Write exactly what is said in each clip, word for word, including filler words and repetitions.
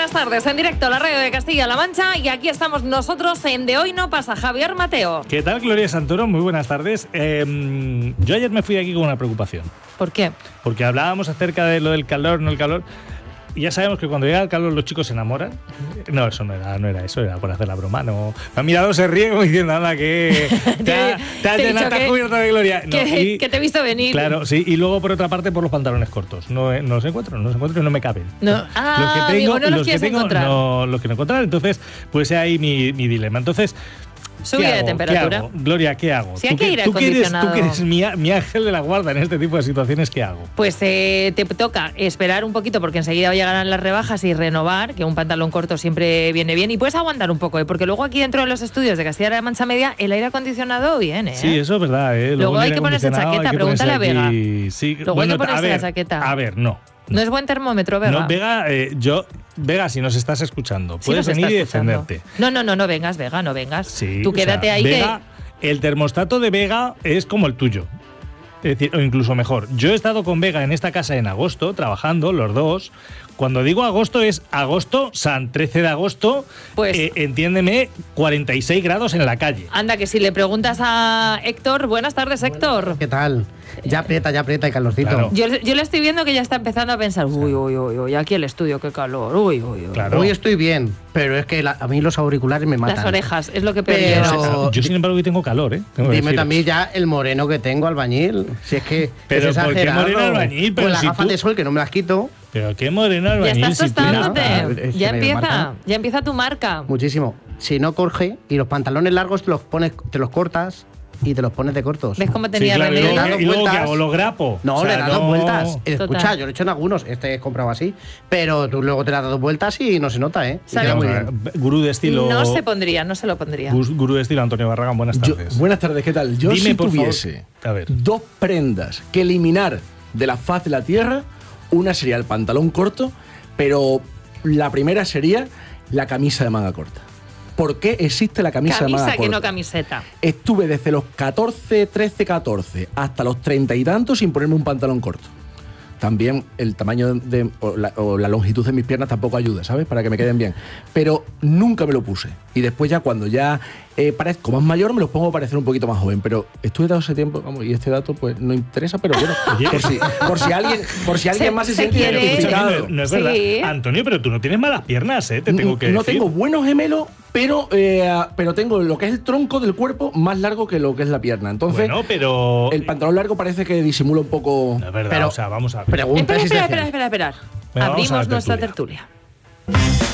buenas tardes, en directo a la radio de Castilla-La Mancha, y aquí estamos nosotros en De Hoy No Pasa. Javier Mateo. ¿Qué tal, Gloria Santoro? Muy buenas tardes. Eh, yo ayer me fui aquí con una preocupación. ¿Por qué? Porque hablábamos acerca de lo del calor, no el calor. Y ya sabemos que cuando llega el calor los chicos se enamoran. No, eso no era, no era eso, era por hacer la broma. No. Me ha mirado, se ríe como diciendo, nada, que te ha, te ha, te te te cubierto de gloria. No, que, y, que te he visto venir. Claro, sí. Y luego, por otra parte, por los pantalones cortos. No, no los encuentro, no los encuentro y no me caben. No. Ah, los que tengo, amigo, no los, los quieres que tengo, encontrar. No, los que no encontrar. Entonces, pues es ahí mi, mi dilema. Entonces, subida de temperatura. ¿Qué hago? Gloria, ¿qué hago? Si hay ¿Tú, que ir tú, que eres, tú que eres mi, mi ángel de la guarda en este tipo de situaciones, ¿qué hago? Pues eh, te toca esperar un poquito porque enseguida llegarán las rebajas y renovar, que un pantalón corto siempre viene bien. Y puedes aguantar un poco, ¿eh? Porque luego aquí dentro de los estudios de Castilla-La Mancha Media el aire acondicionado viene, ¿eh? Sí, eso es verdad, ¿eh? Luego, luego hay que ponerse chaqueta, pregúntale a Vega. Sí, luego bueno, hay que ponerse a ver, la chaqueta. A ver, no. No, no es buen termómetro, Vega. No, Vega, eh, yo... Vega, si nos estás escuchando, sí, puedes venir y escuchando. defenderte. No, no, no, no vengas, Vega, no vengas. Sí, tú quédate o sea, ahí Vega, que... el termostato de Vega es como el tuyo. Es decir, o incluso mejor. Yo he estado con Vega en esta casa en agosto, trabajando, los dos. Cuando digo agosto es agosto, San trece de agosto, pues, eh, entiéndeme, cuarenta y seis grados en la calle. Anda, que si le preguntas a Héctor, buenas tardes, Héctor. ¿Qué tal? Ya aprieta, ya aprieta, y calorcito. Claro. Yo, yo le estoy viendo que ya está empezando a pensar, uy, uy, uy, uy, aquí el estudio, qué calor, uy, uy, uy. Claro. Hoy estoy bien, pero es que la, a mí los auriculares me matan. Las orejas, es lo que peor. Pero... Yo, sin embargo, hoy tengo calor, ¿eh? Tengo Dime también ya el moreno que tengo, albañil. Si es que pero es ¿por qué moreno albañil? Con las si gafas tú... de sol que no me las quito. Pero qué moreno albañil. Ya estás tostándote. Si es que ya empieza, marcan. ya empieza tu marca. Muchísimo. Si no corge y los pantalones largos te los pones, te los cortas y te los pones de cortos. ¿Ves cómo tenía sí, claro, René? ¿Y luego, ¿y luego qué hago? ¿Lo grapo? No, o sea, le das no... dos vueltas. Escucha, Total. yo lo he hecho en algunos. Este es comprado así. Pero tú luego te das dos vueltas y no se nota, ¿eh? ¿Sabe? Muy bien. Gurú de estilo... No se pondría, no se lo pondría. Gurú de estilo Antonio Barragán, buenas tardes. Yo, buenas tardes, ¿qué tal? Yo Dime, si por tuviese favor, a ver. dos prendas que eliminar de la faz de la tierra, una sería el pantalón corto, pero la primera sería la camisa de manga corta. ¿Por qué existe la camisa, camisa de manga que corta? no camiseta. Estuve desde los catorce, trece, catorce hasta los treinta y tantos sin ponerme un pantalón corto. También el tamaño de, de, o, la, o la longitud de mis piernas tampoco ayuda, ¿sabes? Para que me queden bien. Pero nunca me lo puse. Y después ya cuando ya eh, parezco más mayor me los pongo a parecer un poquito más joven. Pero estuve todo ese tiempo, vamos, y este dato pues no interesa, pero bueno, por si, por si alguien, por si alguien Se- más se, se siente quiere. identificado. No, no es Sí. verdad. Antonio, pero tú no tienes malas piernas, ¿eh? Te tengo que no decir. tengo buenos gemelos, pero, eh, pero tengo lo que es el tronco del cuerpo más largo que lo que es la pierna. Entonces, Bueno, pero... el pantalón largo parece que disimula un poco. No es verdad, Pero- o sea, vamos a ver. Pregunta Espera, espera, existencial. espera, espera, espera. Venga, vamos a la Abrimos nuestra tertulia. tertulia.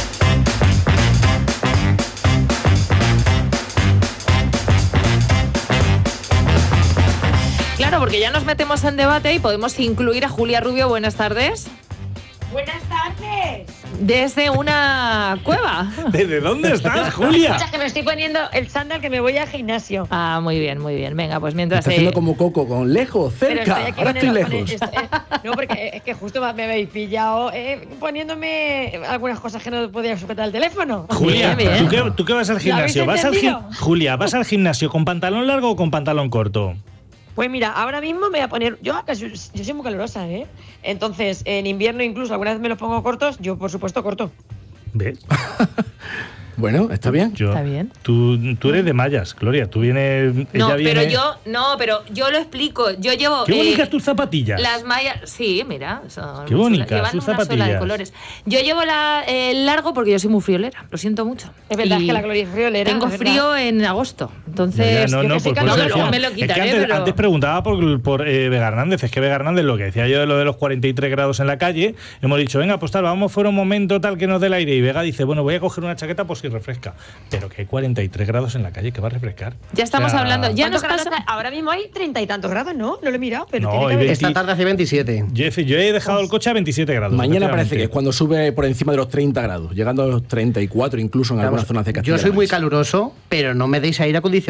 Claro, porque ya nos metemos en debate y podemos incluir a Julia Rubio. Buenas tardes. Buenas tardes. Desde una cueva. ¿Desde dónde estás, Julia? Escucha, que me estoy poniendo el chándal que me voy al gimnasio. Ah, muy bien, muy bien. Venga, pues mientras... Está eh, haciendo como Coco, con lejos, Pero cerca. estoy aquí Ahora con estoy el- con el- lejos. estoy- eh, no, porque es que justo me habéis pillado eh, poniéndome algunas cosas que no podía sujetar el teléfono. Julia, Bien, bien. ¿tú qué, tú qué vas al ¿Lo habéis gimnasio? ¿Vas al gim- entendido? Julia, ¿vas al gimnasio con pantalón largo o con pantalón corto? Pues mira, ahora mismo me voy a poner. Yo, yo soy muy calurosa, ¿eh? Entonces, en invierno incluso alguna vez me los pongo cortos, yo por supuesto corto. ¿Ves? Bueno, está bien. Yo, Está bien. Tú, tú eres de mallas, Gloria. Tú vienes... No, ella viene... pero yo, no, pero yo lo explico. Yo llevo... Qué eh, bonitas tus zapatillas. Las mallas, sí, mira, son Qué muy bonitas, chulas. Llevan sus una sola de zapatillas. colores. Yo llevo la, el largo porque yo soy muy friolera, lo siento mucho. Es verdad Y que la Gloria es friolera. Tengo es verdad. frío en agosto, entonces... Ya, ya, no, yo no, que soy por- por eso calor, decía- luego me lo es que quitaré, antes, pero- antes preguntaba por, por eh, Vega Hernández. Es que Vega Hernández, lo que decía yo de lo de los cuarenta y tres grados en la calle, hemos dicho, venga, pues tal, vamos fuera un momento tal que nos dé el aire. Y Vega dice, bueno, voy a coger una chaqueta por si refresca. Pero que hay cuarenta y tres grados en la calle, que va a refrescar. Ya estamos O sea, hablando, ya ¿Cuántos nos grados pasa... hay? Ahora mismo hay treinta y tantos grados, ¿no? No lo he mirado, pero No, tiene que hay haber- veinte. Esta tarde hace veintisiete. Yo, he- yo he dejado el coche a veintisiete grados. Mañana parece efectivamente. que es cuando sube por encima de los treinta grados, llegando a los treinta y cuatro incluso en algunas Vamos, zonas de Castilla. yo soy muy caluroso, pero no me deis aire acondicionado.